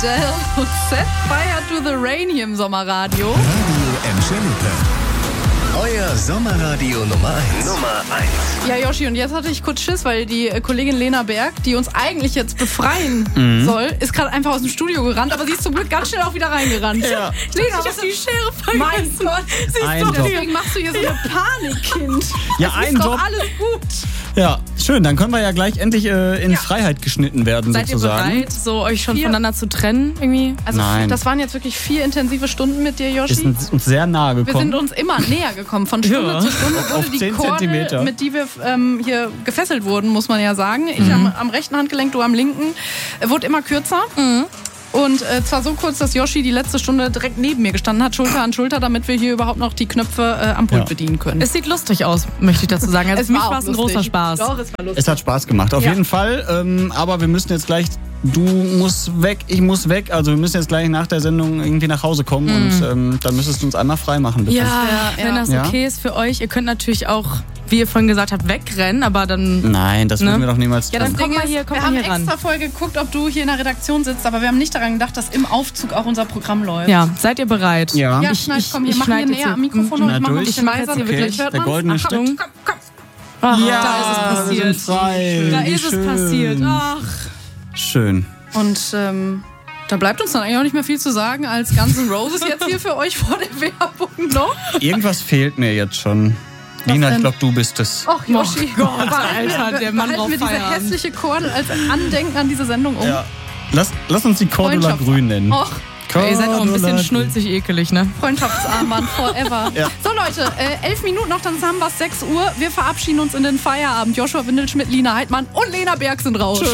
Adele und Set Fire to the Rain hier im Sommerradio. Radio Enschede. Euer Sommerradio Nummer 1. Ja, Yoshi, und jetzt hatte ich kurz Schiss, weil die Kollegin Lena Berg, die uns eigentlich jetzt befreien soll, ist gerade einfach aus dem Studio gerannt, aber sie ist zum Glück ganz schnell auch wieder reingerannt. Ja. Lena, ich hab die Schere vergessen. Mein Gott, Ein Job. deswegen machst du hier so eine Panik, Kind. Ja, Es ein ist doch Job. alles gut. Ja, schön. Dann können wir ja gleich endlich in Freiheit geschnitten werden, Seid sozusagen. ihr bereit, so euch schon 4 voneinander zu trennen irgendwie? Also Nein. das waren jetzt wirklich 4 intensive Stunden mit dir, Yoshi. Ist uns sehr nahe Wir gekommen. sind uns immer näher gekommen. Von Stunde Ja. zu Stunde Auf wurde die 10 Kordel, Zentimeter. mit die wir hier gefesselt wurden, muss man ja sagen. Ich am rechten Handgelenk, du am linken, wurde immer kürzer. Und zwar so kurz, dass Yoshi die letzte Stunde direkt neben mir gestanden hat, Schulter an Schulter, damit wir hier überhaupt noch die Knöpfe am Pult Ja. bedienen können. Es sieht lustig aus, möchte ich dazu sagen. Also für mich war es ein großer Spaß. Doch, es war lustig. Es hat Spaß gemacht, auf Ja. jeden Fall. Aber wir müssen jetzt gleich, du musst weg, ich muss weg. Also wir müssen jetzt gleich nach der Sendung irgendwie nach Hause kommen und dann müsstest du uns einmal frei machen, bitte. Ja, Ja, wenn das ja. okay ist für euch. Ihr könnt natürlich auch, wie ihr vorhin gesagt habt, wegrennen, aber dann... Nein, das würden wir doch niemals Ja, das tun. komm Ding mal ist, hier, komm wir mal haben hier ran. extra voll geguckt, ob du hier in der Redaktion sitzt, aber wir haben nicht daran gedacht, dass im Aufzug auch unser Programm läuft. Ja, seid ihr bereit? Ja. Ja, komm, hier, mach hier schneid jetzt näher am Mikrofon und Na, ich mach mal ein durch. bisschen leiser. Okay, Vielleicht hört der man's. goldene Ach, Stift. komm. Aha, Ja, da ist es wir passiert. sind frei. Da Wie ist es schön. passiert. Ach. Schön. Und da bleibt uns dann eigentlich auch nicht mehr viel zu sagen als Guns N' Roses jetzt hier für euch vor der Werbung noch. Irgendwas fehlt mir jetzt schon. Lina, ich denn? glaube, du bist es. Och, Yoshi. Oh Gott, Alter, der Mann behalten braucht wir diese Feierabend. hässliche Kordel als Andenken an diese Sendung um. Ja. Lass uns die Cordula Freundschaft. Grün nennen. Och, Ihr seid auch ein bisschen Cordula schnulzig ekelig, ne? Freundschaftsarmband forever. Ja. So Leute, 11 Minuten noch, dann haben wir es 6 Uhr. Wir verabschieden uns in den Feierabend. Joshua Windelschmidt, Lina Heidmann und Lena Berg sind raus.